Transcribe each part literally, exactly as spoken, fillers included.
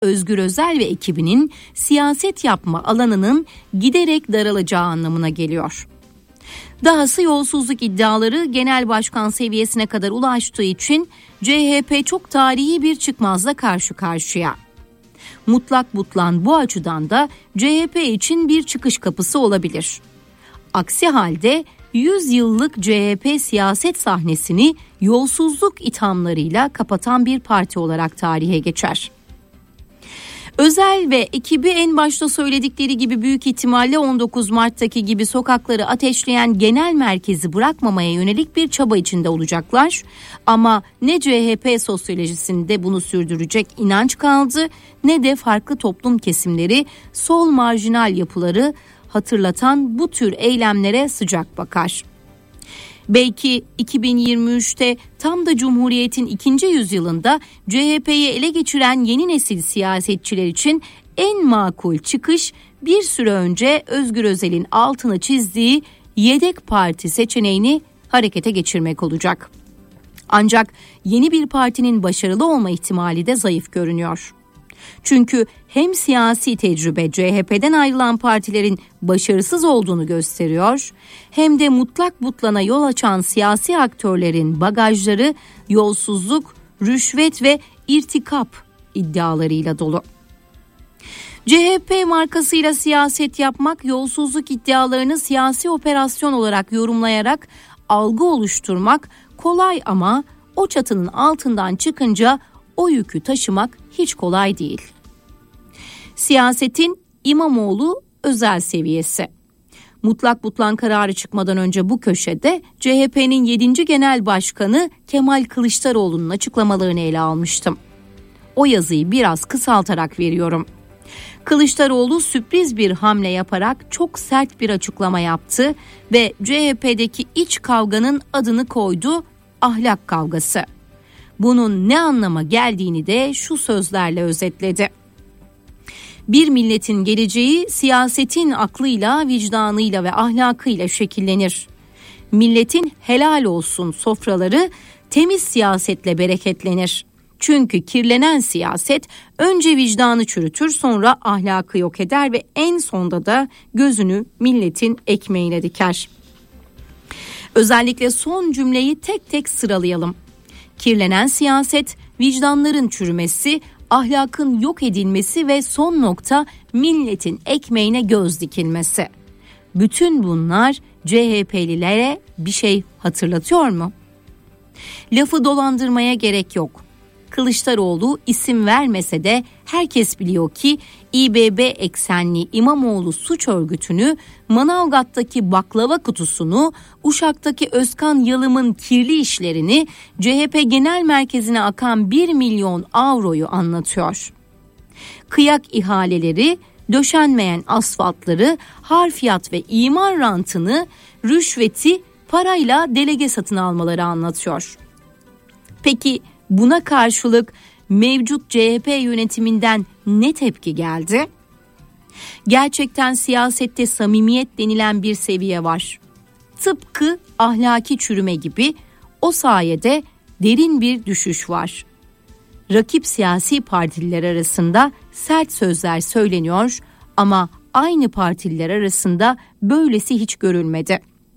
Özgür Özel ve ekibinin siyaset yapma alanının giderek daralacağı anlamına geliyor. Dahası yolsuzluk iddiaları genel başkan seviyesine kadar ulaştığı için C H P çok tarihi bir çıkmazla karşı karşıya. Mutlak Butlan bu açıdan da C H P için bir çıkış kapısı olabilir. Aksi halde yüz yıllık C H P siyaset sahnesini yolsuzluk ithamlarıyla kapatan bir parti olarak tarihe geçer. Özel ve ekibi en başta söyledikleri gibi büyük ihtimalle on dokuz Mart'taki gibi sokakları ateşleyen genel merkezi bırakmamaya yönelik bir çaba içinde olacaklar. Ama ne C H P sosyolojisinde bunu sürdürecek inanç kaldı, ne de farklı toplum kesimleri sol marjinal yapıları hatırlatan bu tür eylemlere sıcak bakar. Belki iki bin yirmi üçte tam da Cumhuriyet'in ikinci yüzyılında C H P'yi ele geçiren yeni nesil siyasetçiler için en makul çıkış bir süre önce Özgür Özel'in altını çizdiği yedek parti seçeneğini harekete geçirmek olacak. Ancak yeni bir partinin başarılı olma ihtimali de zayıf görünüyor. Çünkü hem siyasi tecrübe C H P'den ayrılan partilerin başarısız olduğunu gösteriyor, hem de Mutlak Butlan'a yol açan siyasi aktörlerin bagajları yolsuzluk, rüşvet ve irtikap iddialarıyla dolu. C H P markasıyla siyaset yapmak, yolsuzluk iddialarını siyasi operasyon olarak yorumlayarak algı oluşturmak kolay ama o çatının altından çıkınca o yükü taşımak hiç kolay değil. Siyasetin İmamoğlu özel seviyesi. Mutlak Butlan kararı çıkmadan önce bu köşede C H P'nin yedinci Genel Başkanı Kemal Kılıçdaroğlu'nun açıklamalarını ele almıştım. O yazıyı biraz kısaltarak veriyorum. Kılıçdaroğlu sürpriz bir hamle yaparak çok sert bir açıklama yaptı ve C H P'deki iç kavganın adını koydu, ahlak kavgası. Bunun ne anlama geldiğini de şu sözlerle özetledi. Bir milletin geleceği siyasetin aklıyla, vicdanıyla ve ahlakıyla şekillenir. Milletin helal olsun sofraları temiz siyasetle bereketlenir. Çünkü kirlenen siyaset önce vicdanı çürütür, sonra ahlakı yok eder ve en sonda da gözünü milletin ekmeğine diker. Özellikle son cümleyi tek tek sıralayalım. Kirlenen siyaset, vicdanların çürümesi, ahlakın yok edilmesi ve son nokta milletin ekmeğine göz dikilmesi. Bütün bunlar C H P'lilere bir şey hatırlatıyor mu? Lafı dolandırmaya gerek yok. Kılıçdaroğlu isim vermese de herkes biliyor ki İ B B eksenli İmamoğlu suç örgütünü, Manavgat'taki baklava kutusunu, Uşak'taki Özkan Yalım'ın kirli işlerini, C H P Genel Merkezi'ne akan bir milyon avroyu anlatıyor. Kıyak ihaleleri, döşenmeyen asfaltları, harfiyat ve imar rantını, rüşveti parayla delege satın almaları anlatıyor. Peki buna karşılık mevcut C H P yönetiminden ne tepki geldi? Gerçekten siyasette samimiyet denilen bir seviye var. Tıpkı ahlaki çürüme gibi o sayede derin bir düşüş var. Rakip siyasi partililer arasında sert sözler söyleniyor ama aynı partililer arasında böylesi hiç görülmedi.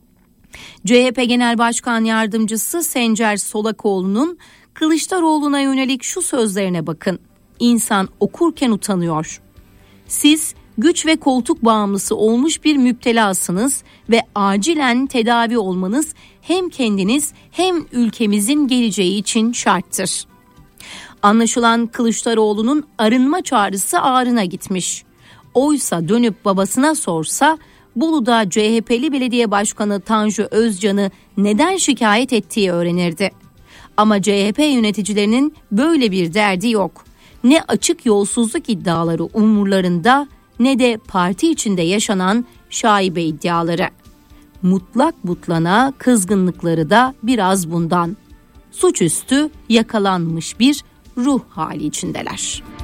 C H P Genel Başkan Yardımcısı Sencer Solakoğlu'nun Kılıçdaroğlu'na yönelik şu sözlerine bakın. İnsan okurken utanıyor. Siz güç ve koltuk bağımlısı olmuş bir müptelasınız ve acilen tedavi olmanız hem kendiniz hem ülkemizin geleceği için şarttır. Anlaşılan Kılıçdaroğlu'nun arınma çağrısı ağrına gitmiş. Oysa dönüp babasına sorsa Bolu'da C H P'li belediye başkanı Tanju Özcan'ı neden şikayet ettiği öğrenirdi. Ama C H P yöneticilerinin böyle bir derdi yok. Ne açık yolsuzluk iddiaları umurlarında ne de parti içinde yaşanan şaibe iddiaları. Mutlak Butlan'a kızgınlıkları da biraz bundan. Suçüstü yakalanmış bir ruh hali içindeler.